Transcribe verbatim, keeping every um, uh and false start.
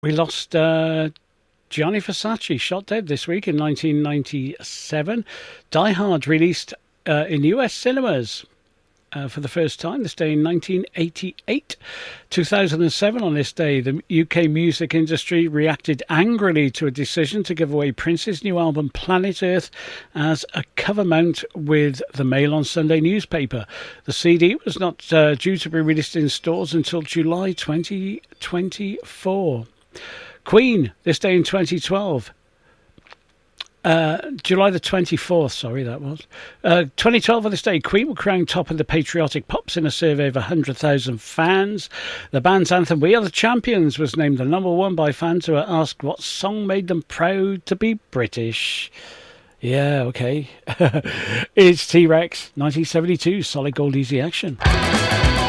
We lost uh, Gianni Versace, shot dead this week in nineteen ninety-seven. Die Hard released uh, in U S cinemas uh, for the first time this day in nineteen eighty-eight. two thousand seven, on this day, the U K music industry reacted angrily to a decision to give away Prince's new album Planet Earth as a cover mount with the Mail on Sunday newspaper. The C D was not uh, due to be released in stores until July twenty twenty-four. Queen, this day in twenty twelve. Uh, July the twenty-fourth, sorry, that was. Uh, twenty twelve, on this day, Queen were crowned top of the Patriotic Pops in a survey of one hundred thousand fans. The band's anthem, We Are the Champions, was named the number one by fans who were asked what song made them proud to be British. Yeah, okay. It's T-Rex, nineteen seventy-two, Solid Gold Easy Action.